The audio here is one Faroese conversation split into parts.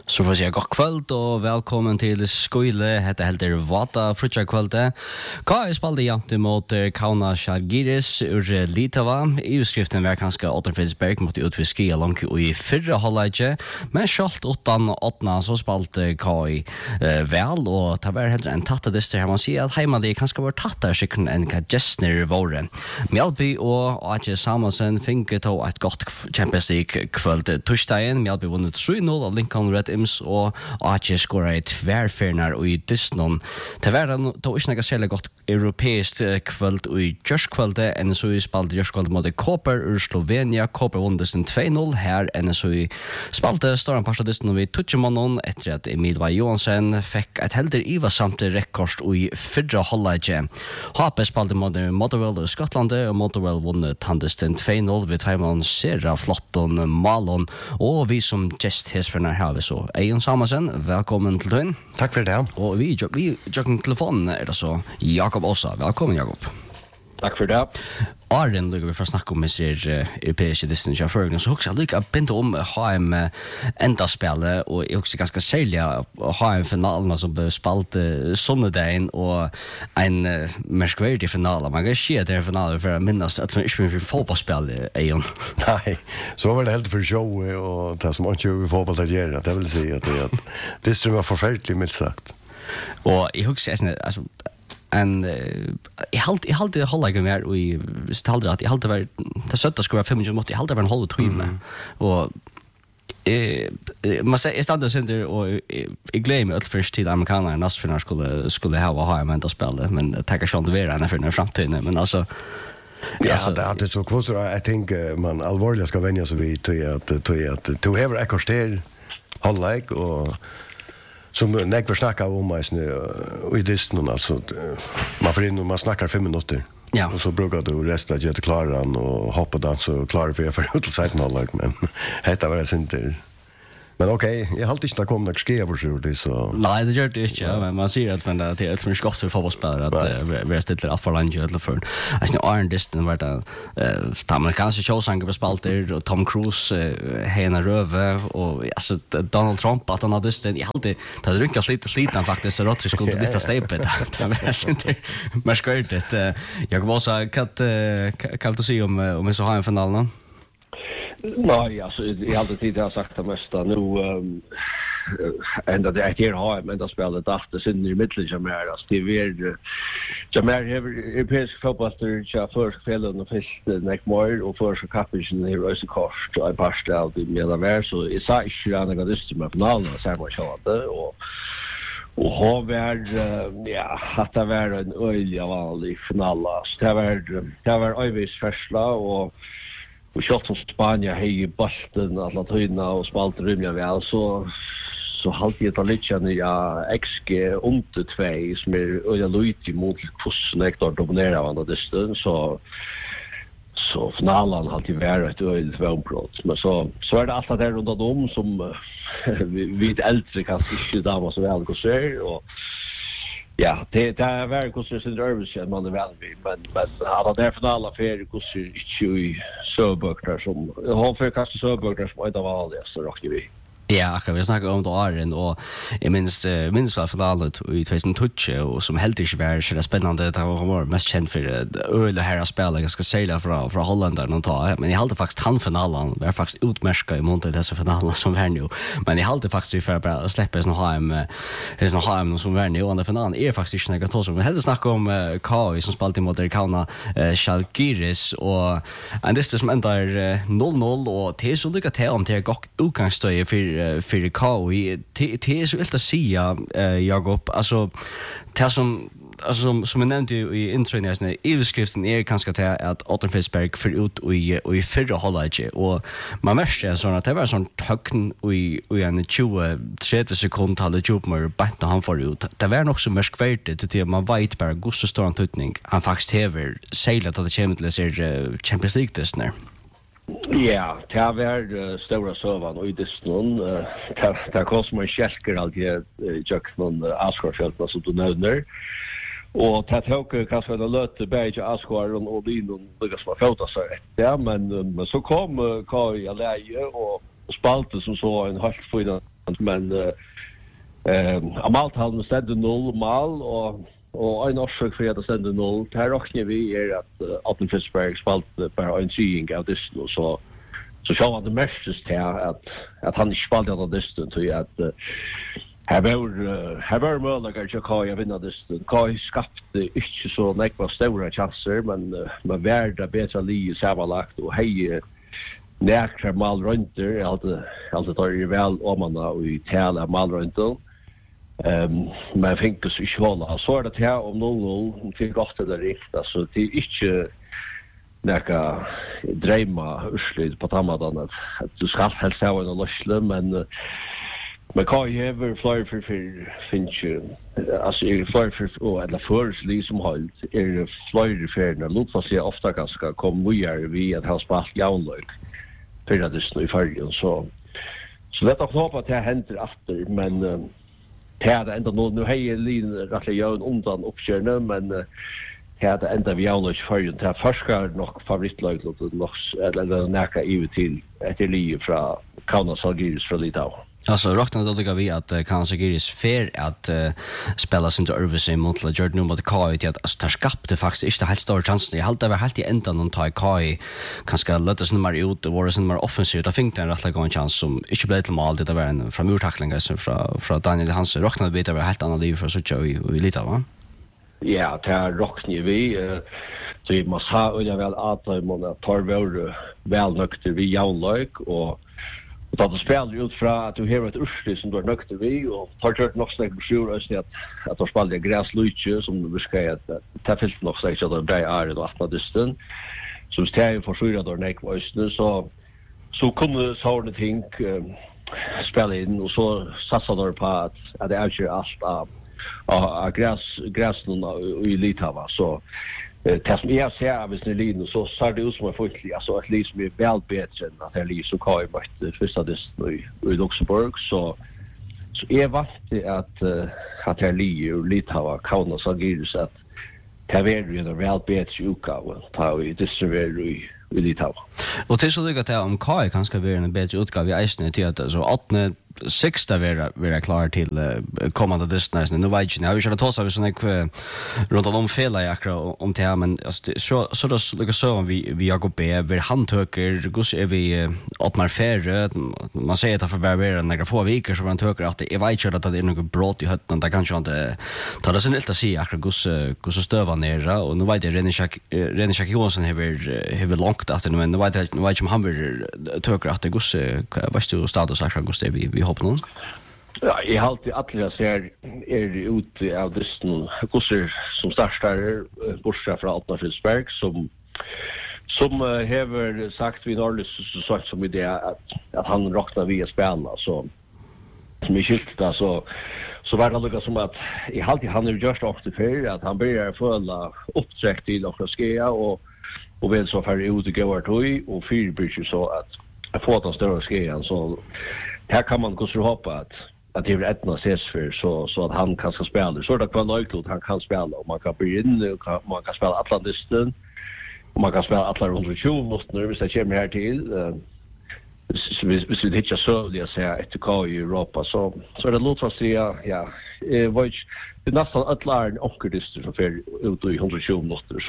Så får jag säga god kväll och välkommen till Skoile. Hette helter Vata frutja kvällte. Kai spalde jant mot Kauna Žalgiris ur Litava. EU-skriften var kanskje Otten Fridsberg mot utviske langt i fyrre halvleie. Men skjalt utan åttna så spalte Kai vel, og det var heller en tattadister her. Man sier at heima det kanskje var tattar sikkert enn hva Gessner våre. Mjallby og Ache Samuelsen finket to et godt Champions League kveld torsdagen. Mjallby vunnet 3-0 av Lincoln Red og Ache skåret et tverrferner i Disney. Det var ikke noe særlig godt europeisk kveld i Gjørskveldet. NSU spalte Gjørskveldet mot Koper ur Slovenia. Koper vunnet Disney 2-0. Her NSU spalte Storan Pasha Disney ved Tutsjemannen etter at Emil Vai Johansen fikk et helder ivasamt rekord i fyrre halvleie. HP spalte mot Motherwell i Skottlandet, og Motherwell vunnet Disney 2-0 ved Taiman Sera Flotton Malon. Og vi som gest hesperner har vi så Eion Samuelsen, velkommen til døgn. Takk for det. Og vi jokken telefonen det så Jakob Åsa. Velkommen, Jakob. Takk for det. Arden lukker vi for å snakke om med europeiske distanser. Så også jeg lukker begynte om HM enda-spillet, og jeg også ganske særlig HM-finalene som ble spalt sonnedagen, og en merskverdig finale. Man kan ikke si at det er en finale for å minnes at man ikke vil fotballspill, Eion. Nei, så var det helt for show, og det som man ikke vil fotball til å gjøre. Det vil si at det var forferdelig, mildt sagt. Og jeg husker altså jeg halte halvleggeren mer og jeg halte at jeg halte var det søtta skulle være 25 minutter, jeg halte var en halv time og man sier, jeg stod der og jeg gleder meg alt først til amerikanere næstfinner skulle ha en spillet, men det tenker ikke om det være enn for fremtiden, men altså ja, det er så kvoster, jeg tenker man alvorlig skal vende seg vidt til at du hever ekkert her halvlegg og som nekvar snackar om i Disney alltså man får in och man snackar 5 minuter. Ja. Och så brukar du resta get klaran och hoppa dans så klarar för ut till sidan av men detta var det inte. Men okej, jag har alltid inte kommit att skriva för det så. Nej, det gör det inte, ja, men man ser att det är ett för skott för fotbollsspelare att vi ställer att för land eller för. Alltså nu Iron Distant var det amerikanska showsanger på spalter och Tom Cruise hena röve och alltså Donald Trump att han hade Distant i alltid det hade rynkat lite slitan faktiskt så Rotary skulle lite stepet det var inte mer skördigt. Jag kommer också kan du säga om så har en finalen. Nej, alltså jag hade tidigare sagt det mesta nu ända det är här har men det spelet efter sin i mitten Jamar alltså det är Jamar europeisk fotbollsspelare jag för spelen och fisk neck more och för så kapten i Rose Coast och Pastel i Medaver så i sa inte några dyster finalen så var jag hade och har varit ja att det var en öliga vanlig final så det var övis första och kört från Spanien hej Boston alla tydna och spalt rymliga väl så halt jag lite ja XG under 2 som är öja lite mot kursnektor dominerar andra distans så finalen har alltid varit ett öjligt vänbrott men så är det allt där runt om som vi äldre kanske inte damer så väl går så och ja, det är väldigt kostar sin nervös att man är väl men alla där finala för kostar inte i Söbökter som har för kasta Söbökter som inte var det så rockar vi. Ja, akkurat, vi snakker om det åren, og jeg minns var finalen i 2012, og som helt ikke var så spennende, det var mest kjent for øyelig her å spille, ganske særlig fra Hollanderen å ta, men jeg halte faktisk han finalen, var faktisk utmerket i måned disse finalen som var nå, men jeg halte faktisk for å slippe HM som var nå, og den finalen faktisk ikke negativt, men jeg hadde snakket om Kai som spalte mot Kauna Žalgiris, og en liste som ender 0-0, og det så lykke til om det godt utgangsstøy för KI det är så vilt att säga Jakob alltså det som jag nämnde i introen överskriften är ganska till att Otten Fridsberg för ut i förra halvlek och man märker så att det var sån töcken i en 20-30 sekund hade Jupmer bättre han får ut det var nog så märkvärdigt det man vet bara hur stor en tutning han faktiskt häver seglat att det kommer till sig Champions League där. Ja, det har varit stora sövan och i Disney. Det kostar man kälker alltid Jackson Askarfälten som du nämner. Och det har kanske en löte bäge Askar och Linon lyckas man fota sig. Ja, men så kom Kai Alaye och spalte som så en halv fyra men Amaltalen stedde 0 mål och en årsök för att det stedde 0. Här räknar vi att Atten Fitzberg spalt bara en sying av dysten och så kör man det mestest här att han inte spalt av dysten till att här var möjliga att Kai vinna dysten. Kai skapte inte så nekva stora chanser men värda bättre liv sammanlagt och hej näkra malrönter alltid tar ju väl om man och i tala malrönter. Men fick oss inte hålla. Så det här om 0-0 till gott eller rikt. Alltså det är inte näka drömma urslut på tamadan att du ska helst ha en lösle men Kai hever flyr för finns ju alltså flyr för eller försli som hållt flyr för när låt sig ofta ganska kom vi att ha spalt jaunlök för det är i färgen så det har hoppat att det händer efter men det är ändå nu hej lin rättliga gör undan uppkörna men det är ändå vi jaunlök färgen till forskar nog favoritlag nog eller näka i till ett liv från Kaunas Algiris från Litau. Alltså räknar då vi att Kaunas Algiris fair att spela sin Örvese mot la Jordan mot Kai till att alltså tar skapte faktiskt inte helt stor chans. Jag håller helt i ändan någon tar Kai kanske lätta sig mer ut och vara sin mer offensivt. Jag tänkte en rättlig en chans som inte blev till mål det var en från urtacklingar från Daniel Hansen räknar vi det var helt annan liv för så tjoj vi lite va. Ja, det är räknar vi så vi måste ha väl att man tar väl nökter vi jaunlök och då det spelar ut från att du har ett urslut som du är nökter vi och har kört nog snägt besjur att du spelar gräslutje som du ska att det finns nog snägt att det är och att dysten som stäger för sura då nek var så kunde sådana ting spela in och så satsar de på att det är ju allt gräsen i Litava så det som jag ser av sin linje så ser det ut som en folklig, alltså ett liv som är väl bättre än att det liv som Kai mötte första dysten i Luxemburg så är vant att det liv ur Litava Kaunas Algiris att det är en väl bättre utgave ta i dysten i Litava. Och till så lyckat om Kai kanske vara en bättre utgave i Eisne till att så 8:6 vara klar till kommande dysten. Nu vet jag vi ska ta oss av såna runt om fela jakra om det här men så då lyckas så vi Jakob B vi handtöker gus är vi Otmar Ferre man säger att det för bara några få veckor så man töker att det är vet ju att det är något brott i hötten där kanske inte ta det sen helt att se jakra gus stöva ner och nu vet jag René Johansson har långt att nu vet jag om han vill töker att det gus vad står status jakra gus vi hoppas någon. Ja, jag har alltid att ser ute av dysten gosser som startar bortsett från Atten Fitzberg som har sagt vid Norrlös så sagt som idé att han räknar via spela så som är skilt så var det lika som att i alltid han är just också för att han börjar följa uppträck till och skea och väl så för ut och gå till och fyrbryter så att få den större skean så här kan man kanske hoppa att det är ettna ses för så att han kan spela så där kan Neuklot han kan spela och man kan bli in och man kan spela Atlantisten och man kan spela alla 120 minuter hvis det kommer här till hvis vi hittar så det säga ett Kai i Europa så är det låt oss säga ja vad det nästan alla onkeldister som för ut i 120 minuter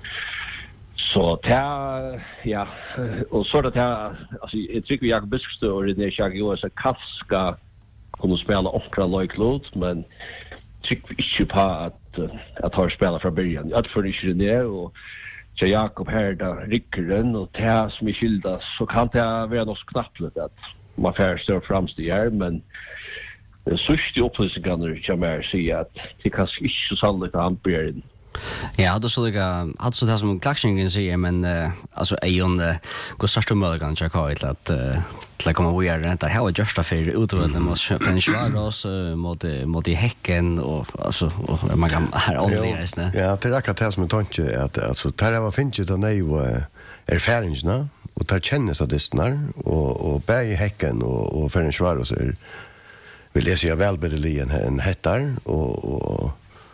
så ja och så det här alltså jag tycker jag beskriver och det är jag så Kafka kunde spela okra Neuklot men tycker inte på att ha spelat från början att för det ner och så Jakob här där Rickeren och det som är skilda så kan det vara något knappligt att man får stå framst i här men sista upplysningarna kan man säga att det kanske inte så sannolikt att han blir in. Ja, det så det som Klaxingen säger men alltså Ejon går starta möjligen jag kan inte att komma vidare det här var just för utvärlden måste finna Schwaros mot i häcken och alltså och man kan här alldeles nej. Ja, det räcker det som en tanke att alltså där var finns ju då nej erfarenheterna och tar kännes av distnar och bä i häcken och för en Schwaros vill jag säga välbedeligen en hettar och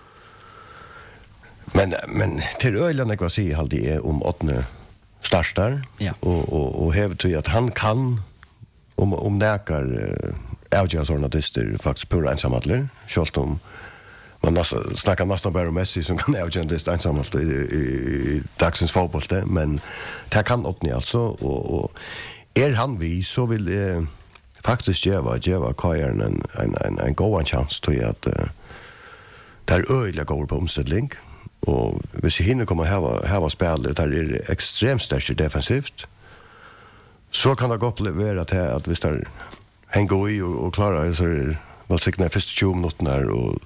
men till öjlarna kan säga alltid är om åtne startar ja. och hävd till att han kan om näkar avgöra sådana dyster faktiskt pura ensamhandler. Kjolt om man snackar nästan bara om Messi som kan avgöra en dyster ensamhandler i dagsens fotboll, men det kan åtni alltså. Och han vi så vill faktiskt geva Kajern en god chans till att det är öjliga går på omställning. Och hvis hinner kommer här spelet där är extremt starkt defensivt, så kan det gå vara att hvis det hänger i och klara så är väl säkert första 20 minuterna och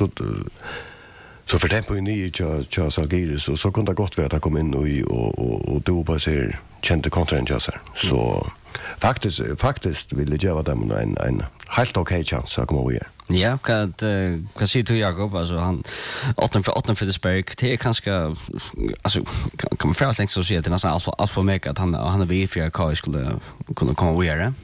så för tempo in i Charles Algiris, och så kunde det gott vara att han kom in och då på sig kände kontrainjassar. Så faktiskt ville jag ge dem en helt okej chans att komma över. Ja, kan säga till Jakob, alltså han 8 för Fredriksberg, det är kanske, alltså kan man först tänka så säga att det nästan allt för mycket att han är vid för att Kai skulle kunna komma över.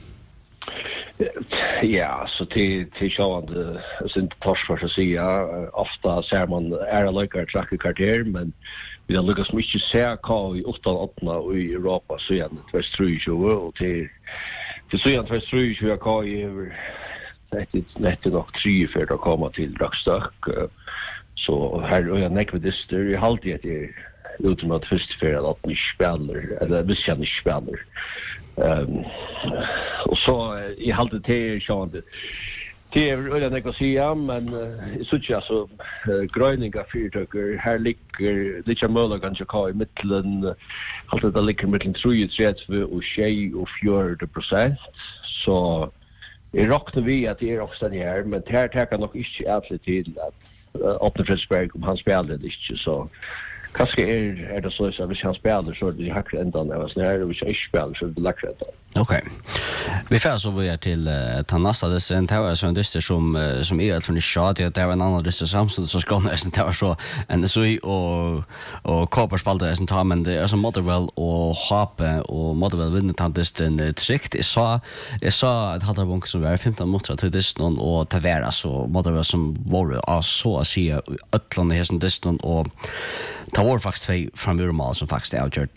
Ja, så till självande inte tors för att säga, ofta ser man lika track kvarter, men vi har lyckats mycket se Kai 8-8 i Europa så igen det var 3 och till så igen det var 3 Kai över det är nog 3 för att komma till Rockstock. Så här och jag näck med det styr i halvtid att det ultimat först för att ni spelar eller visst jag ni spelar. Och så i halvtid till sjönde. Det är jag näck att säga, men så tjocka så gröningar fyrtöcker här ligger lite möjliga kanske i mitten halvtid det ligger mellan 3 och 6% så jag räknar vi att det är också den här, men det här kan nog inte alltid till att öppna Fredriksberg om han spelar det inte, så kanske är det så att hvis han spelar så är det hackre ändan av oss när och hvis han inte spelar så är det lackre ändan. Okej. Vi får så vi är till Tanasta, det är en tower som dyster som är helt från i shot, det är en annan dyster samtidigt så ska nästan tower så en så och Cooper spelade sen tar, men det är som Motherwell och Hape och Motherwell vinner tantesten trikt. Jag sa att hade bonk som var 15 mot till dysten och Tavera så Motherwell som var så att se öllande här som dysten och ta var faktiskt två från urmal som faktiskt avgjort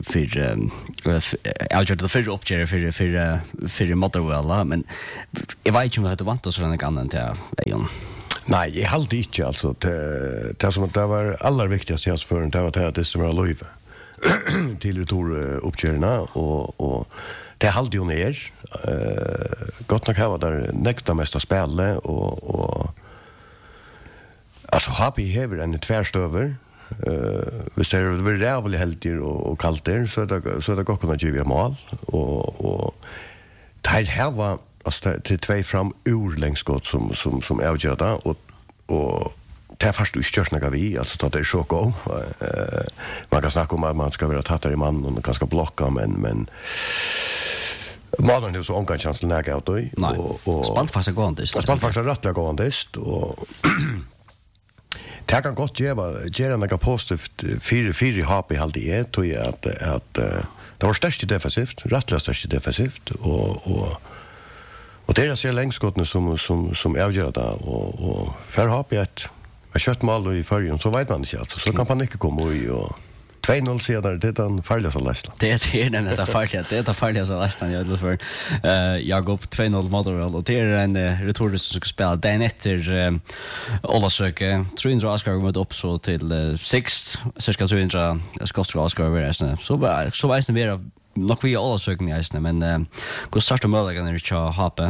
för uppgör för Motherwell, men jag vet inte om det vant oss sådana annan till Ejon. Nej, jag hade inte alltså det som att det var allra viktigaste jag för det var det som var lov till returuppgörarna och det hade ju ner gott nog var där nästa mesta spelare och alltså happy hever en tvärstöver hvis det är rävligt heldigt och kallt där så är det gott att ge mål och det här var alltså till två fram ur längsskott som avgjorde och det är först utkörsna vi alltså det är så gå man kan snacka om att man ska vara tattare i man och man kan ska blocka men Mannen är så onkan chans till näga ut och spalt fast gåendist. Spalt fast rättliga gåendist och det kan gott göra några positivt 4 HP halde är tror jag att det var störst defensivt, rättliga störst defensivt och det är så längskottna som avgör det och för HP ett kött mål i förrjun så vet man inte alltså så kan man inte komma i och 2-0 sedan det är den farligaste lästan. Det är den det farligaste lästan jag vill för. Jag går på 2-0 Motherwell och det är en returist som ska spela den efter Olasöke. 300 Oscar mot upp så till 6 cirka 300 skotska Oscar över resten. Så vet ni mer nog vi Olasöken i resten, men går starta möjligen när jag hoppa.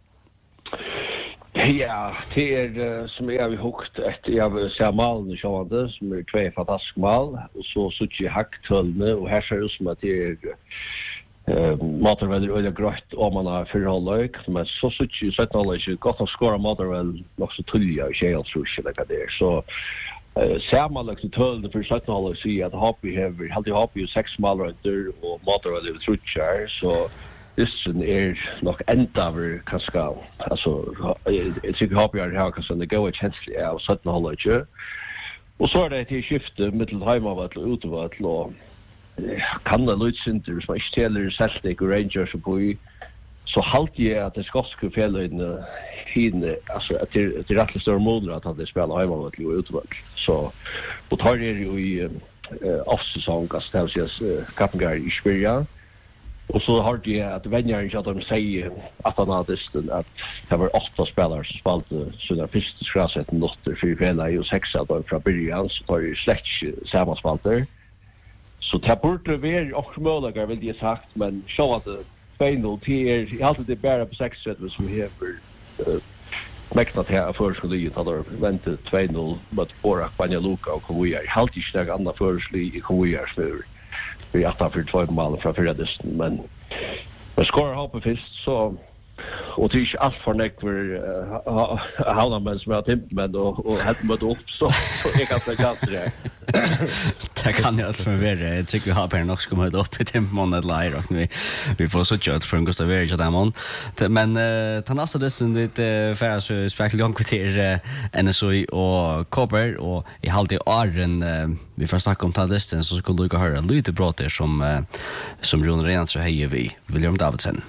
Ja, det är som jag har hukt efter jag vill se malen och sjående som är 2 fantastiska mal och så sutt jag hacktölne och här ser det ut som att det är Motherwell är grött om man har förhållag, men så sutt jag 17-hållag gott att skåra Motherwell nog så tulliga och tjejeltrusje lika där så ser man liksom tölne för 17-hållag säger att Happy 6 mal runt och Motherwell är trutchar så Dysten nog enda över kanske alltså jag tycker Happy är här kanske det går känsligt av 17-hållag och så är det till skifte mittel hemma till utåt och kan det Lucinter som ställer Celtic och Rangers på så halt jag att det skotska fjällen hinner alltså att det rätt stora mål att det spelar hemma till utåt så och tar det ju i off-säsong att ställa sig Kappengar i Speria. Och så har det att vänjaren att de säger att han hade att det var 8 spelare som spelade sådana första skräset noter för hela ju 6 av dem från början så tar ju släkt samma spelare. Så det borde vara också möjligt vill jag sagt men så att 2-0 till alltid det bara på 6 som heter mäktat här förskliget hade väntat 2-0 mot Bora Banja Luka och Koviar. Halt i steg andra försklig i Koviar för vi har för 2 mål från förra dysten men skorar hoppet först så och det är inte allt för näck för Hallandmän som har timp med och helt mött upp så jag kan säga det. Det kan jag förvärra. Jag tycker vi har per nog ska möta upp i timp ett live och vi får så tjött från Gustav Erik och Damon. Men ta nästa dysten lite för så spektakulärt gång till NSOI och Copper och i halvtid åren vi får snacka om ta dysten så skulle du höra lite bra där som Jon Renan så hejer vi William Davidsen.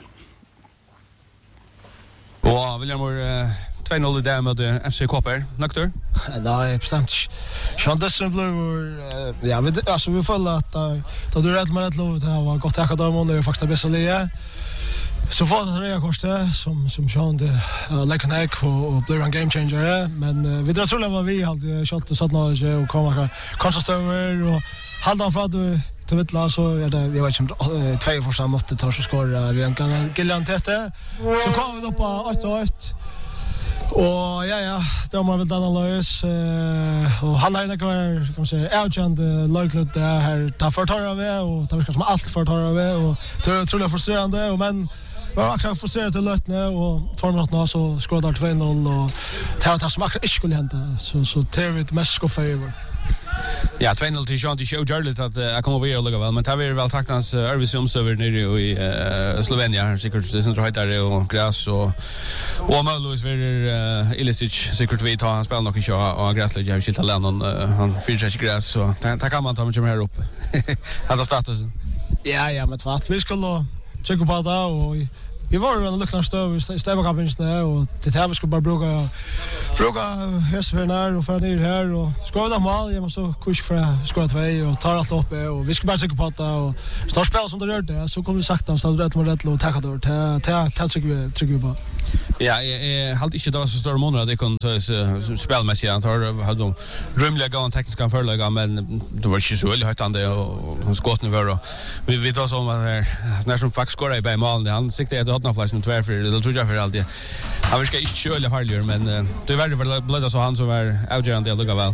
Och William var 2-0 där med FC Copper. Nökter? Nej, bestämt. Sean Dessner blev ja, vi följde att då du rätt med rätt lov det var gott att de under faktiskt bästa läge. Så får det rea koste som Sean Lekenek och blir en game changer men vi drar tror vad vi hade skott och satt några och komma kanske över och halda för att till vittla så är det vi vet inte 2 för samma måste ta så skor vi kan Gillian Tete så kommer vi upp på 8-8 och ja då man väl analys och han har kvar kan man säga outjand lugligt det här ta förtar av och ta som allt förtar av och det är otroligt frustrerande och men var också frustrerad till Lötne och 2 minuter så skådar 2-0 och det var som inte skulle hända så det är ett mest skoffavor. Ja, 2-0 till Sean till show Jarlet att jag kommer över och lugga väl men det har väl sagt hans Örvis omsöver nere i Slovenien säkert det centrum där och gräs och Malus ver Ilicic säkert vi tar han spelar nog inte och gräsligt jag vill Lennon han fyller sig gräs så ta kan man ta med här uppe. Hade statusen. Ja, men vad vi skulle checka på det och vi var ju luktar stöv i stävkapen där och det här vi skulle bara bruka hästvärnar och för ner här och skåda mål jag måste kusk för skåda 2 och ta allt upp och vi ska bara checka på det och start spel som det gör det så kommer vi sakta så rätt med rätt och tacka då ta trycker vi på. Ja, jag hade inte det var så stor månader att det kunde spelmässigt han hade de rymliga gång tekniska förlägga men det var inte så höjtande och skotten var och vi tar som att när som faktiskt skåra i mål han siktade att hade flash med tvärför det tror jag för alltid. Han ska inte köra farligare men det var väl blöda så han som var outgörande lugga väl.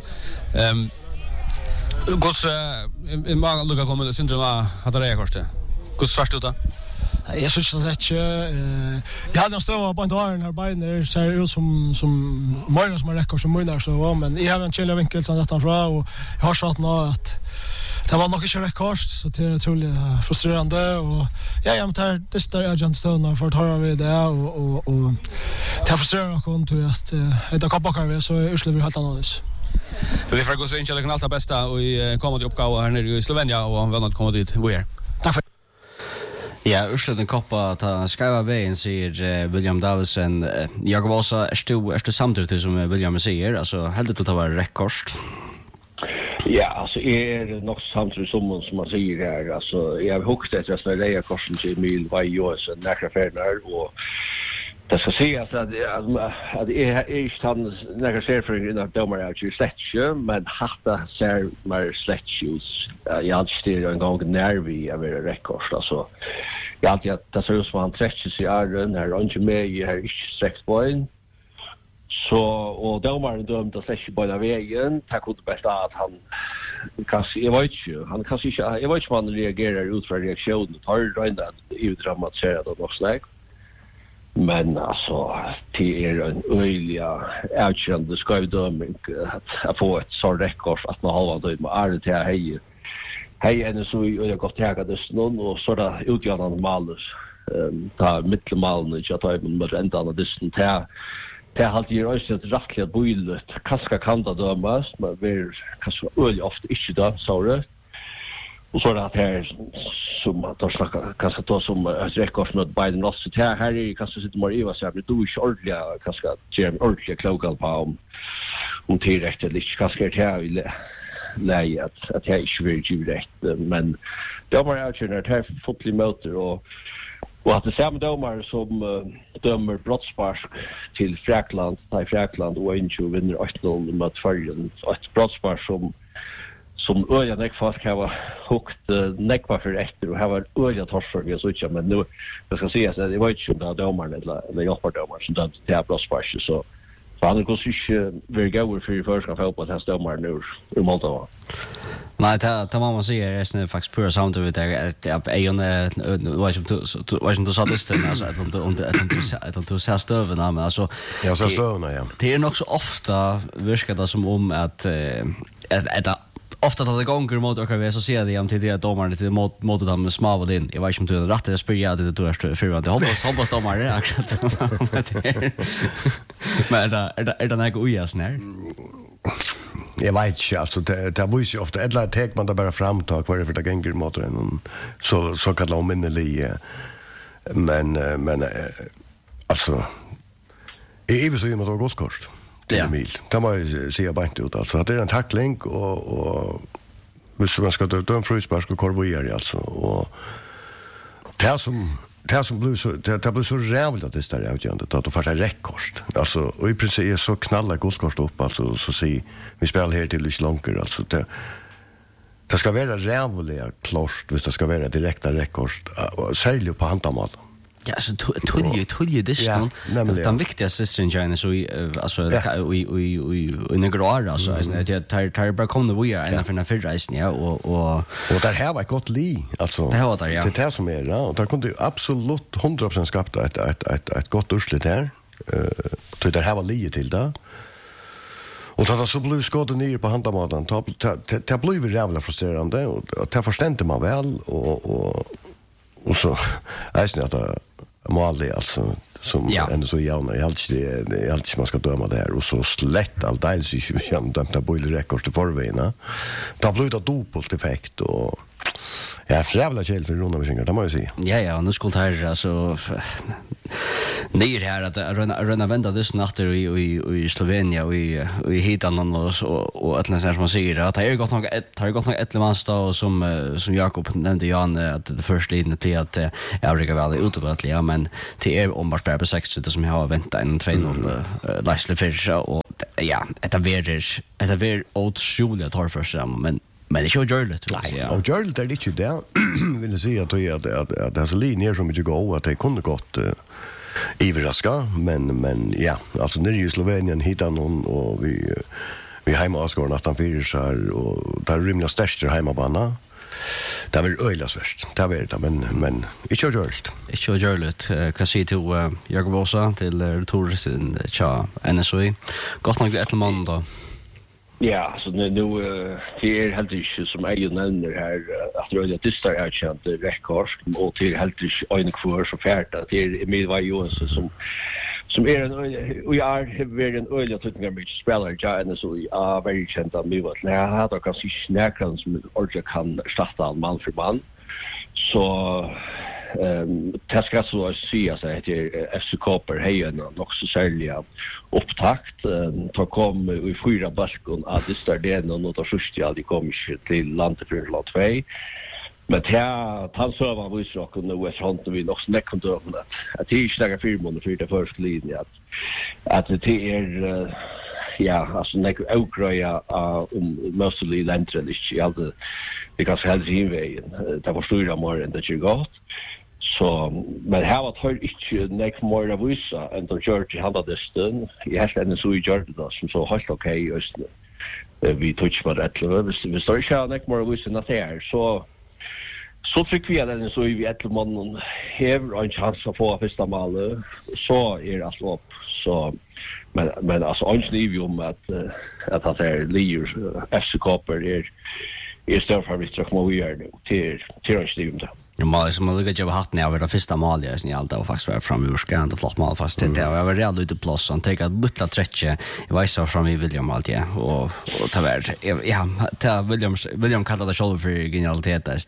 Gås många lugga kommer syndroma hade det koste. Gås svarst ut då. Jag syns att jag hade en stöva på en dag när Biden ser ut som Magnus som räcker som munnar så men jag har en chilla vinkel som detta fra och jag har sagt nå att det var nog inte rekord så det är otroligt frustrerande och ja men det är agent stöna för att höra vi det och det frustrerar och till att det kapar vi så ursluver helt annat. Vi får gå så in till allt bästa och komma till uppgåva här nere i Slovenien och väl att komma dit vi är. Tack för Ja, Ursleden koppa ta skriva vägen säger William Davidsen. Jag var så är du samtidigt som William säger alltså helt att det var rekord. Ja, alltså är nog samtidigt som man säger här alltså jag har hukt efter att det är korsen till mil varje år så nära färnar och det ska sägas att det är inte han nära ser för in att domar ut ju slätch men hatta ser mer slätchus jag styr en gång när vi är rekord alltså jag alltid att det ser ut som han träcker sig är när inte med i här sträckt point så och domaren dömde att släcka på den vägen tack ut bästa att han kanske jag vet inte han kanske inte jag vet inte om han reagerar ut för reaktionen tar det in att utdramatisera det och snack men alltså det är en öjliga outstanding skrivdömning att få ett så rekord att man har då med är det här hej en så jag gått tagga det någon och så där utgörande malus ta mittelmalen jag tar med ända av det det har alltid gjort ett rättligt bojligt kaska kanta dömas men vi kanske öl ofta inte då så rätt och så att här som att snacka kanske då som ett rekord med Biden också här är kanske sitter mer i vad så du är ordliga kanske Jim ordliga klokal på om tillräckligt lite kanske det här nej att jag inte vill ju rätt men domar avgörande det här fotboll motor och att det samma domar som dömer brottspark till Fräkland, Fräkland och Incho vinner 8-0 mot Färjön. Ett brottspark som öja neckfast kan vara hukt neckpa för efter och har öja torsför så inte men nu jag ska säga att det var inte så domaren eller hjälpardomaren som dömde till brottspark så han går sig very good för första fotboll på test domaren nu i Moldova. Nej, det man säger är faktiskt pura sound över där att en var som du sa det alltså att du ser stövarna men alltså jag ser stövarna ja. Det är nog så ofta virkar det som om att ofta att det gånger mot och vi så ser det om till det domaren till mot dem smaval in. Jag vet inte om du rätt att spela det du är för att hoppas domaren akkurat. Men är det något ojas när? Jag vet inte, alltså det var ju ofta ett tek man där bara framtag vad det för det gånger mot den så kallar om minnelig men alltså är vi så ju med då gott det mil. Det var ju se bara inte ut alltså att det är en tackling och visst man ska ta en frispark och korvoera alltså och det som blir så det blir så rävligt att det där avgörande att få en rekord. Alltså och i princip är så knallar godskost upp alltså så se vi spelar här till långt alltså det ska vara rävligt klart visst det ska vara direkta rekord särskilt på handamaten. Ja, så tulje det är den viktigaste stringen så alltså i negrar alltså det tar bara kommer vi är en för den förreisen ja och där här var gott li alltså det var där ja det som är ja och där kunde ju absolut 100% skapa ett gott urslut där så där här var li till där och då så blev skottet ner på handamaten det blev vi jävla frustrerande och det förstände man väl och så är det att mål alltså som ändå så gärna jag alltid man ska döma där och så slätt allt det så jag dömde boilerrekord till förväna. Det blev det dubbelt effekt och ja, jävla chill för runda vi synger, det måste jag säga. Ja, nu skulle här alltså nej här att röna vända det snatter i Slovenien och i hitan och Atlanten som man säger att det är gott nog ett lemansta och som Jakob nämnde Jan att det första linjen till att Afrika väl är utåtliga men det är om bara på 60 som jag har väntat en 2-0 Leicester Fischer och ja, det är otroligt tar för sig men det är ju görligt. Och görligt är det inte det. Vill jag säga att det är så linjer som inte går att det kunde gått överraska men ja, alltså när i Slovenien hittar någon och vi hemma Asgård nästan fyra så här och där rymliga största hemmabana. Det är öjla svärst. Det är det men inte görligt. Inte görligt. Kan se till Jakob Åsa till retorsen NSOI. Gott nog ett man då. Ja, så nu det är helt inte som jag nämner här att röja distar är känt rekord och till helt inte en kvar så färdigt att det är Midway Johansson som är en och jag är en öliga tutningar med spelare jag så är väldigt känd av Midway. När jag hade kanske snäckan som ordet kan starta man för man så det ska så säga så att FC Koper hejen också sälja upptakt ta kom i fyra balkon att det står det något och så de kom till landet för lat 2 men han så var vi så kunde West Hunt vi också nekontor att det är snäga 4 månader för det första linjen att det är ja alltså nek outgröja mostly läntrelist i allt det kan helt in vägen det var stora mer än det ju gott så men här var det inte nek mer av vissa än de kör till handadisten i hästen så i gjorde det som så helt okej just vi touch med det vi står ju nek mer av vissa när det är så tycker vi att den så vi ett man har en chans att få första målet så är det alltså så men alltså ansniv om att det är Lier FC Koper är större favorit som vi är till ansniv det. Ja, mål som jag lyckades ha haft när jag var det första målet i allt och faktiskt var fram ur skärn och flott mål fast det jag var redan ute plats och tänka att lilla träcke jag var så fram i William allt och ta värd ja William kallade det själv för genialitet där ja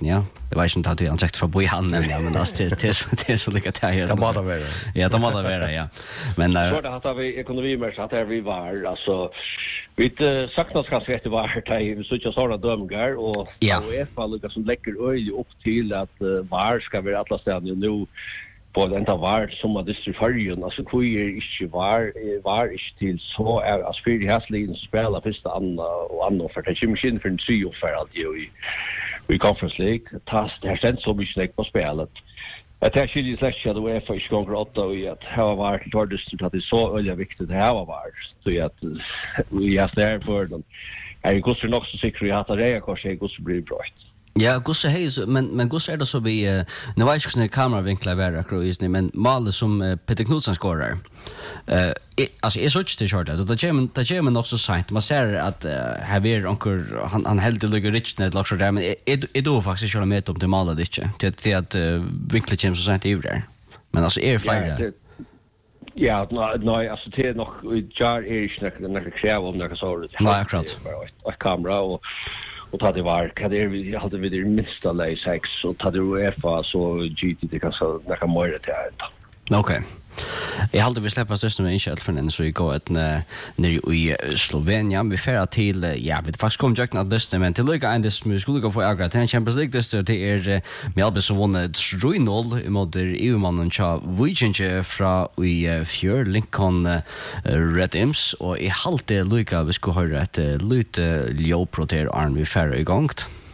Det var inte att han sagt från Bojan men alltså det så lika det här. Det måste vara. Ja, det måste vara, ja. Men så det hade vi ekonomimässigt att vi var alltså vi saknas kanske rätt var det så jag sa dömgar och UEFA Lucas som lägger öj upp till att var ska vi alla städer nu på den där var som att distrifarion alltså hur inte var inte till så är alltså för det häsligen spela första andra för det kommer för en 3 och för allt ju i Conference League tast det har sett så mycket på spelet. Jag tror ju det släcker det UEFA är gånger 8 och att ha varit tordist att det så öliga viktigt det här var så att vi har där för dem. Jag går nog så säkert att det kanske går så blir bra. Ja, Gusse hej men Gusse det så vi nu vet jag inte kameravinklar vara krois men målet som Peter Knudsen skorar. Alltså är så inte short det ger nog så sent man ser att här är onkel han helt lugger rich net luxury där men är då faktiskt köra med om det målet inte till att vinklar kommer så sent i där. Men alltså är flyger. Ja, nej, alltså det är nog jar är inte kräv om några så. Nej, akkurat. Och kamera och ta det var kan det hade vi det minsta lay 6 och ta det UEFA så GT det kan så några mer det här. Okej. Jag hade vi släppa just nu inte för den så vi går ett ner i Slovenien vi färd till vi faktiskt kom jag att det men till lika en det skulle gå för Agra till Champions League det är Melby som vann 3-0 mot EU-mannen Cha Vujinje från i fjör Lincoln Red Imps och i halte lika vi skulle höra ett lite ljoproter arm vi färd igång.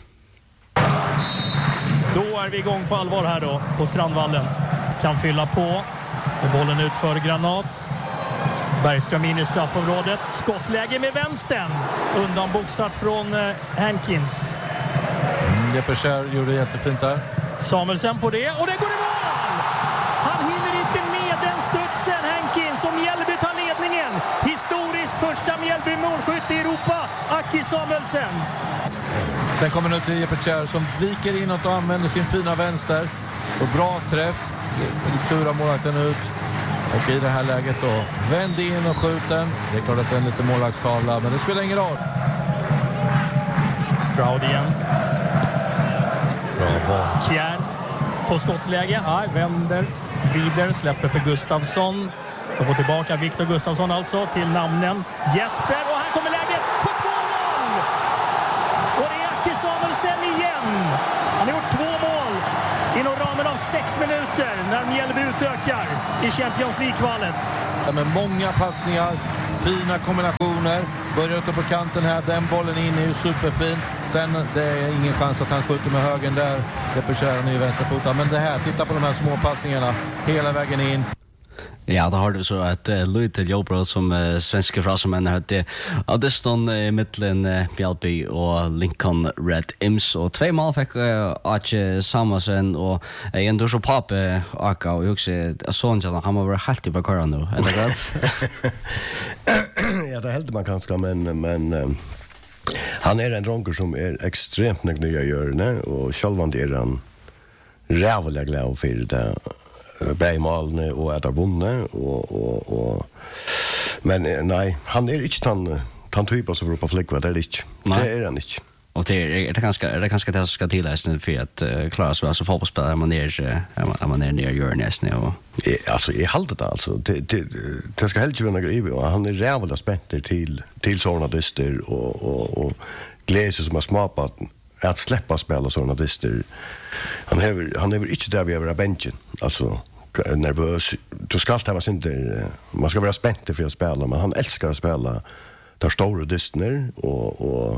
Då är vi igång på allvar här då på Strandvallen. Kan fylla på. Och bollen ut för Granat. Bergström in i straffområdet. Skottläge med vänstern. Undanboxat från Hankins. Jeppe Kjær gjorde jättefint där. Samuelsen på det. Och det går i mål! Han hinner inte med den studsen. Hankins som Mjällby tar ledningen. Historisk första Mjällby målskytt i Europa. Aki Samuelsen. Sen kommer nu till Jeppe Kjær som viker inåt och använder sin fina vänster. Och bra träff. Turar målvakten ut. Och i det här läget då vänder in och skjuter. Det är klart att det är en lite målvaktstavla, men det spelar ingen roll. Stroud igen. Bra boll. Kjær får skottläge. Vänder, vrider, släpper för Gustafsson. Så får tillbaka Viktor Gustafsson alltså till namnen Jesper. Och här kommer läget för 2-0! Och det är Aki Samuelsen igen. Han har gjort 2 mål inom ramen av 6 minuter när Mjällby utökar i Champions League-kvalet. Ja, med många passningar, fina kombinationer. Börjar ute på kanten här, den bollen in är ju superfin. Sen det är ingen chans att han skjuter med högen där. Jeppe Kjær är ju vänsterfotad. Men det här, titta på de här små passningarna hela vägen in. Ja, då har du så att Louis Jobro som svenska fransmän hade Addiston mittlen Mjällby och Lincoln Red Imps och 2 mål fick Arche Samuelsen och en då så pappa Aka och också Sonja han var helt på kvar nu. Är det rätt? Ja, det helt man kanske men han är en dronker som är extremt nöjd att göra och självant är han rävligt glad för det. Bergmalne och att ha vunnit och men nej han är inte han typ som på flickva det är inte det är han inte och det är ganska det ska tilläggas nu för att klara sig så fotbollsspelare man är ner gör nästan och alltså i haltet alltså det ska helt ju vara grej och han är rävligt spänd till såna dyster och gläser som har smapat att släppa spela såna dyster. Han har inte där vi över bänken alltså nervös. Du ska alltid vara inte man ska vara spänd för att spela men han älskar att spela där stora dyster och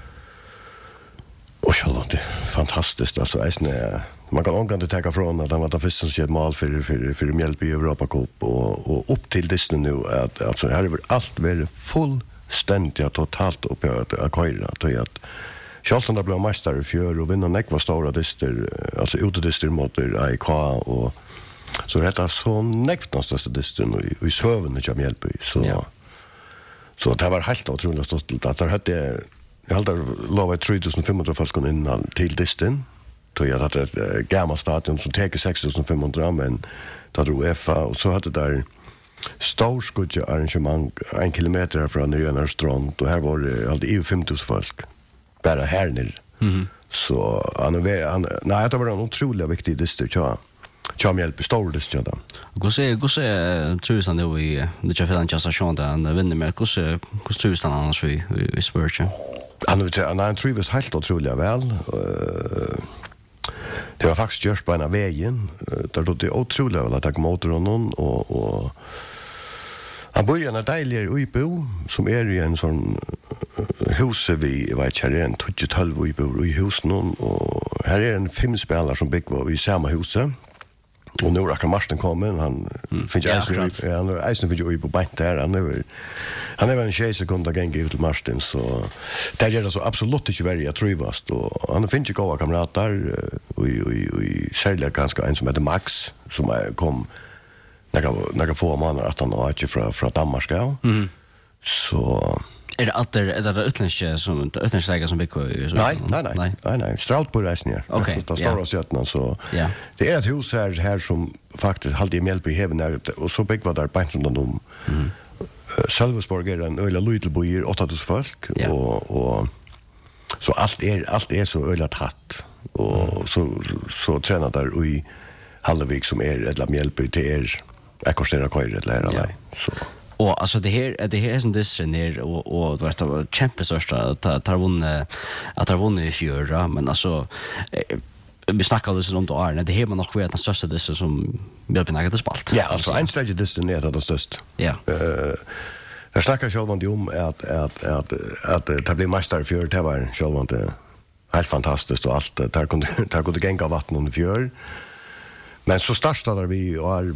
själva det fantastiskt alltså man kan ångan det ta från att han var det första som skett mål för Mjällby i Europa Cup och upp till dyster nu att alltså här är allt väl fullständigt totalt upp att köra till att Charlton blev mästare i fjör och vinner näkva stora dyster alltså utedyster mot AIK och så det är så näkt någonstans dyster i söven i Mjällby så det var helt otroligt stolt att det hade jag hade lovat 3500 folk in till dysten då jag hade ett gammalt stadion som täcker 6500 men då drog UEFA och så hade där storskudja arrangemang 1 kilometer från Nyrjärnar strand och här var det alltid EU 5000 folk bara här nere. Så nej, det var en otroligt viktig distrikt, ja. Tja, mig hjälper stor distrikt, ja. Hur trus han då i det jag fick en station där han vinner med? Hur trus han annars i Spurs? Han trivs helt otroligt väl. Det var faktiskt gjort på en av vägen. Där då det otroligt väl att ta emot honom och han bor i en dejlig Uibo som är i en sån hus vi vet inte en 12 Uibo i husen och här är en 5 spelare som bygger i samma huset. Och nu räcker Marsten kommer han finns Eisen för ju på bänk där han är en 6 sekunder gång ut till Marsten så det gör det så absolut inte väldigt trivast och han finns ju goda kamrater och särskilt ganska en som heter Max som kom några få månader att han var från Danmark så är det utländska som bygger Nej, Straut på resten här. Okej. Det står oss götna så. Ja. Det är ett hus här som faktiskt alltid mjälp i heven där och så bygg var där på runt om. Sölvesborg är en öla liten bojer 8000 folk och så allt är så öla tatt och så tränar där i Hallevik som är ett mjälp till ekostera köra eller så. Och alltså det här som det ner och det var kämpestörsta att har vunnit i fjärra men alltså vi snackade så om då är det här man nog vet den största det som Björnbynäget spalt. Ja, alltså en stage det är det största. Ja. Jag snackar själv om att det blir mästare för det var själv inte helt fantastiskt och allt där kunde gänga vatten under fjör. Men så startade vi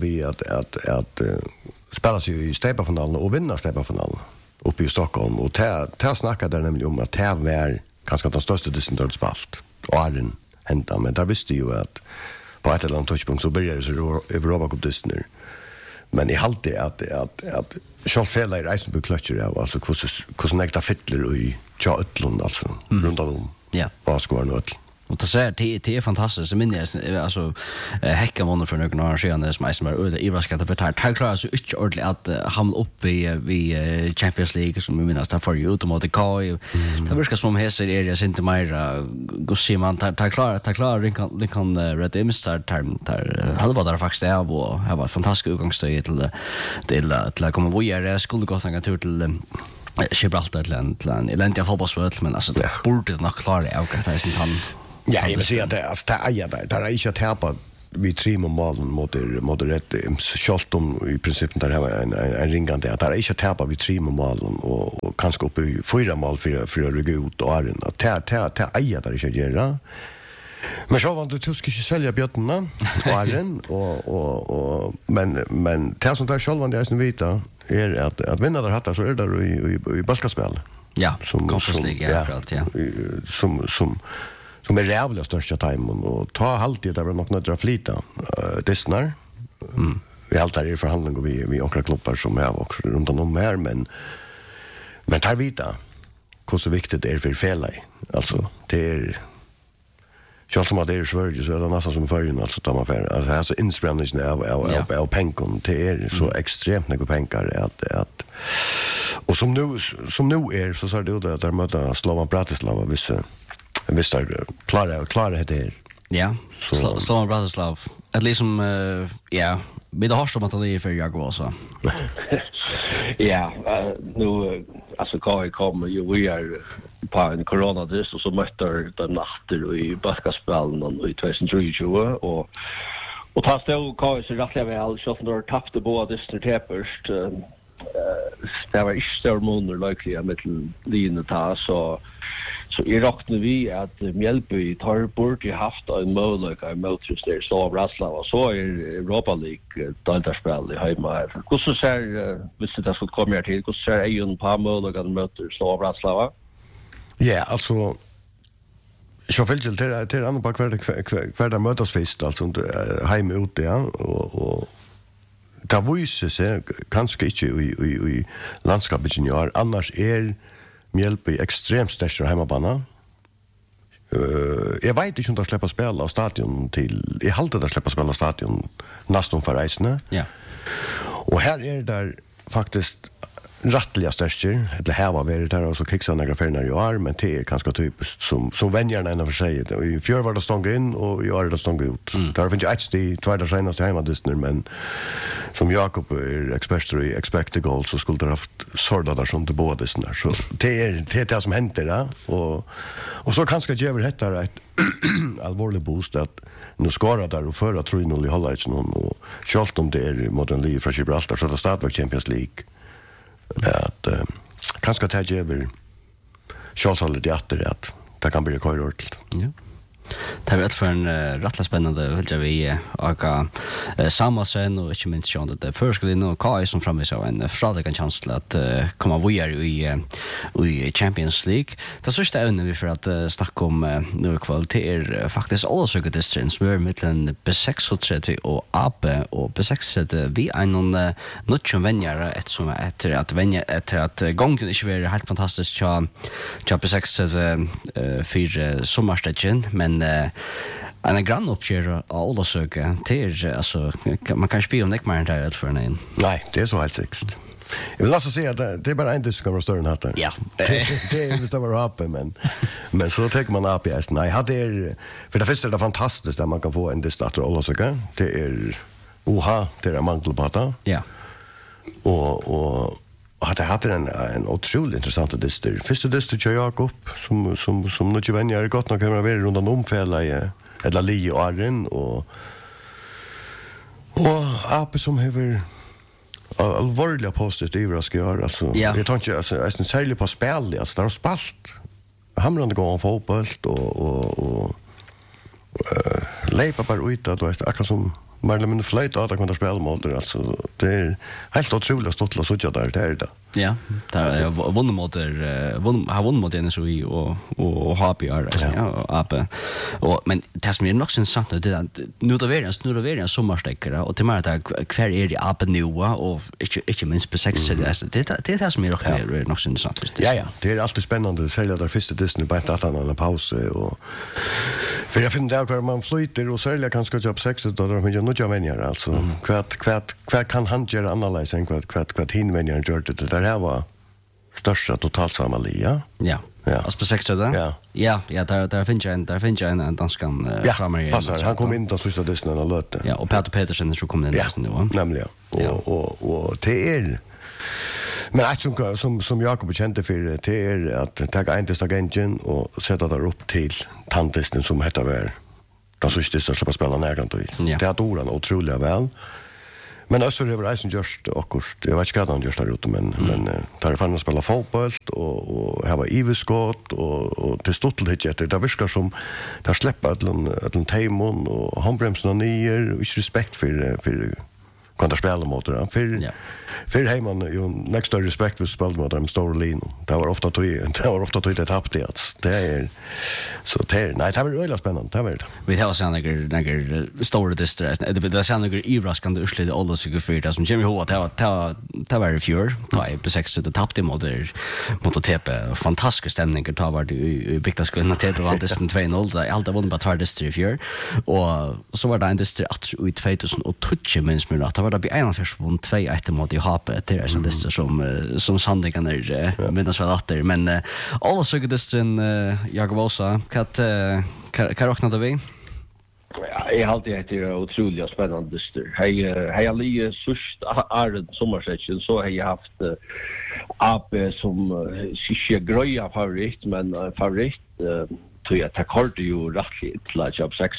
att spela sig i Stepafinalen och vinna Stepafinalen uppe i Stockholm och ta snackade där nämligen om att det var kanske den största distrikten spalt och Arden hända men där visste ju att på ett eller annat touchpunkt så började det så Europa Cup distrikten men i halt det att själv fälla i Reisenburg klutcher alltså hur näkta fittler i Tjautlund alltså runt om vad ska vara något. Och det är fantastiskt. Så minns alltså Häckan vann för några år sedan som är öde överskattat för det. Han klarar så inte ordentligt att hamna upp i Champions League som vi minns där för ut mot KI. Det verkar som hästar är det inte mer går man tar klar det kan rätt emstar tar halva där faktiskt är och har varit fantastiskt utgångsstöd till att komma vidare skulle gå en tur till Gibraltar till en eländiga fotbollsvärld men alltså det borde nog klara det och att det är sin han. Ja, jag vill säga att det är inte att täpa vi 3 målen mot rätt kjolt i princip där här en ringande att det är inte att täpa vi 3 målen och kanske upp i 4 mål för att rygga ut och Arden att ta aja där inte göra. Men så var det du ska sälja bjötterna och Arden och men det som där själva det är som vita är att vinna där hattar så är det där i basketspel. Ja, Conference League akkurat som är rävliga största timen och ta alltid där var nog några flita dessnar. Vi allt är i förhandling och vi några klubbar som är också runt om här men tar vita hur så viktigt det är för fälla alltså det är själv som att det är Sverige så är det nästan som förrän alltså tar man för alltså inspelningen av pengar det är så extremt mycket pengar att och som nu är så sa det där möta Slovan Bratislava visst är klara det. Ja. Slovan Bratislava. At least som vi det har som att det är för jag också. Ja, nu alltså KI kommer ju vi är på en coronadist och så möter de natter i basketbollen och i 2020 och tas det KI så rättliga väl så när tappade båda distrikterperst det var inte stor månader likely med linje ta så i räknar vi att Mjällby tar bort i haft en möjlighet i Motrester så Bratislava så är Europa League deltaspel i hemma. Hur så ser visst det skulle komma till hur ser är ju en par möjligheter möter så Bratislava? Ja, alltså så vill till andra kvar där mötas fest alltså hem ute och det visar sig kanske inte i landskapet junior annars är Mjällby extremt största hemmabana. Jag vet inte om de släpper spela av stadion till I halta där släpper spela stadion nästan för reisne. Ja. Och här är där faktiskt rattliga störster eller här var det där och så kicksar några färger i år men det är ganska typiskt som vänjarna ena för sig och i fjör var det stång in och i år det stång ut. Där finns ju ett steg tvärda senaste hemmadistner men som Jakob är expert i expected goals så skulle det haft sorda där som det båda distner så det är det som händer där och så kanske ger detta ett allvarlig boost att nu skarar där och förra 3-0 i halvlek och självt om det är mot en liv från Gibraltar så det startar Champions League att kanske ta över chansen att det kan bli korrekt. Ja. Det har varit för en rätt spännande vill jag vi och Samuelsen och inte minst Sean det först skulle nog Kai som framvisar en förståelig chans till att komma vidare i Champions League. Det sista ämne vi för att snacka om nu kvalitet faktiskt alltså good distance med mellan B6 och AP och B6 vi är någon nutchen vänjare ett som efter att gången inte var helt fantastiskt så B6 för sommarstegen men en grann uppgör alla söka till alltså man kan spela om nekmar där för en. Nej, det är så helt säkert. Jag vill alltså säga att det är bara en som kan vara större än hatten. Ja. Det är visst var AP men så tänker man AP är nej, hade är för det första är det fantastiskt att man kan få en distarter alla söka. Det är det är mangelbata. Ja. Och hade en otroligt intressant dister. Första dister till Jakob som nu vänjer gott nog kan vara runt om omfälla eller li och arren och AP som har allvarliga postet i vad ska göra alltså jag tar inte alltså en särskilt på spel alltså där har spalt hamrande går om fotboll och lepa bara ut då är akkurat som Marlon Flight att kunna spela mot alltså det är helt otroligt stort att såja där det är det. Ja, där har vunnit mot en så i och HPR ja AP. Och men det som är nog sen sant det är nu då är en sommarstäckare och till mer att kvar är det AP nu och inte minst på 6 det som är nog sen sant. Ja, det är alltid spännande särskilt där första Disney på att han en paus och för jag finner där man flyter och särskilt kanske jobb 6 då de inte nog vänjer alltså kvart kan han göra analysen än kvart hinvänjer gör det där här var största totalsamalia. Ja. Alltså på 6 där. Ja, där finns en danskan framare. Passar. Han kom in då sista disten och lötte. Ja, och Peter Petersen så kom in nästan nu. Nämligen. Och det är men att som Jakob kände för det är att ta en testa agenten och sätta där upp till tantisten som heter väl. Då så just det att spela nära då. Det är oran otroligt väl. Men också det var Eisen just och jag vet inte vad han just där ute men där fanns spela fotboll och här var iveskott och till stolthet heter det viskar som där släppa ett temon och handbromsen och ner och respekt för kan spela mot det för hemman ju next to respect för spel mot dem stor lin det var ofta det tappade det är så det nej det var väldigt spännande det var vi har sen några stora distress det sen några överraskande utslag alla så för det som Jimmy Hall det var fjör på 6 det tappade mot TP fantastisk stämning det var i Biktas kunna TP vann det 2-0 det allt var bara två distress fjör och så var det en distress ut 2012 minst men det var det en först från 2-1 mot HP det är det som sanningen är medans väl att men alla såg det sen Jakob Osa kan räkna vi jag har alltid det otroligt spännande hej Ali sust är sommarsäsongen så har jag haft AP som sig gröja favorit men favorit tror jag att det ju rätt lätt jobb 6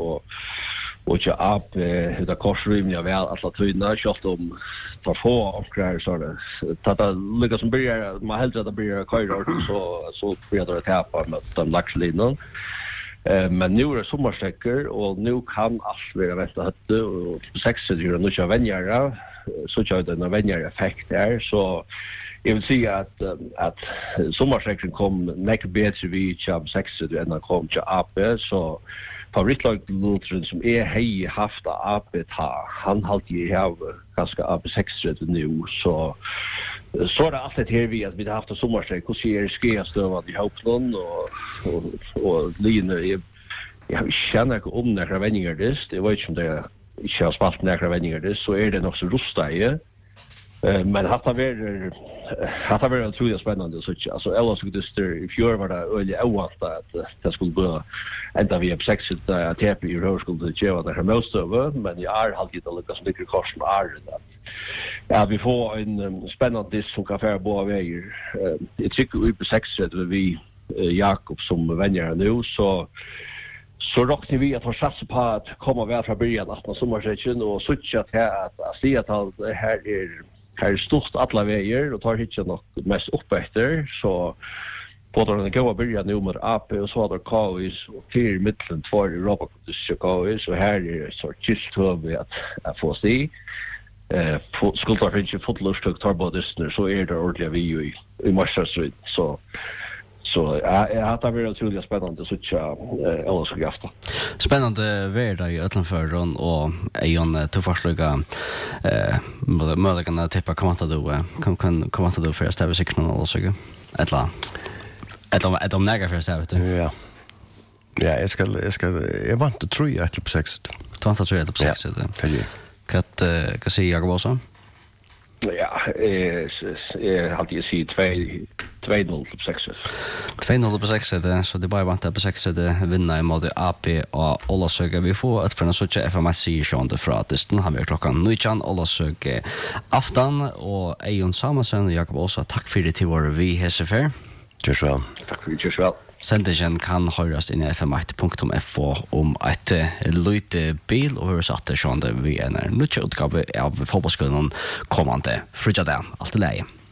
och jag AP det korsrymliga väl alla tydna kört om ta få och grejer så där ta lucka som börjar man helt att börja köra så börjar det tappa med de laxlinan men nu är det sommarsträckor och nu kan allt vara vänta att och 6 år nu kör vänjare så kör det en vänjare-effekt där så jag vill säga att sommarsträckor kom mycket bättre vid jobb 6 år än kom till AP så favoritlag Lutren som är hej haft AP han har ju haft ganska AP 6 nu så är det allt här vi att vi har haft sommarsträck och ser skeastövad i Hopland och linje jag känner inte om några vändningar det vet inte om det inte har spalt några vändningar det så är det nog så rusta i Men hatta var otroligt spännande så att alltså Ella skulle i fjör var det öliga ovant att det skulle bli ända vi på 6 att TP i Rör skulle ge vad det här most över men jag är alltid att lyckas mycket kors med är det. Ja, vi får en spännande disk som kan färra båda vägar. Jag tycker vi på 6 vi Jakob som vänjer nu så råknar vi att satsa på att komma väl från början att sommarsäcken och switcha att se att det här är stort alla vägar och tar hit något mest upp efter så både den goda början nu med AP och så där KIs och till mitten för Europa Chicago så här är så just vi att få se skulle ta inte fotlust och tar både så är det ordentligt vi i Manchester så jag har varit otroligt spännande så alla ska gafta. Spännande värld i Ötlandförron och Ejon tuffarsluga möjligheten att tippa kan du för att stäva sig någon alla söker. Ett om näga för att stäva det. Ja. Ja, jag vant att tro på 6. Du vant att tro på 6. Kan säga Jakob också? Ja, jag har alltid sagt 2-0 på 6. 2-0 på 6 så det bara vant på 6 det vinner i mot AP och Olasöga. Vi får ett från så FMS i sjönde från det har vi klockan 19 Olasöga afton och Ejon Samuelsson och Jakob också tack för det till vår vi hessefer. Tjusväl. Tack för det tjusväl. Sendingen kan höras in i fm1.fo om ett lite bil och hur satt det sånde vi är när nu utgave av fotbollsskolan kommande fridag. Allt är läge.